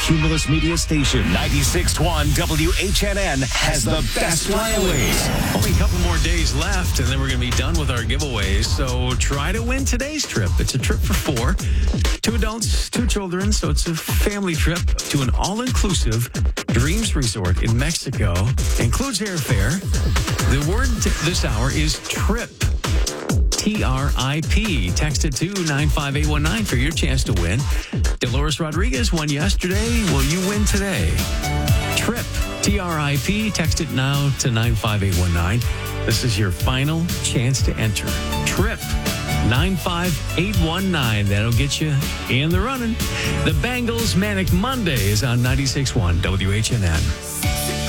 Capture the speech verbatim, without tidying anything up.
Cumulus Media Station. ninety-six point one W H N N has the best flyways. Only a couple more days left, and then we're going to be done with our giveaways. So try to win today's trip. It's a trip for four. Two adults, two children. So it's a family trip to an all-inclusive Dreams Resort in Mexico. Includes airfare. The word this hour is trip. T R I P. Text it to nine five eight one nine for your chance to win. Dolores Rodriguez won yesterday. Will you win today? Trip. T R I P. Text it now to nine five eight one nine. This is your final chance to enter. Trip. nine five eight one nine. That'll get you in the running. The Bangles Manic Monday is on ninety-six point one W H N N.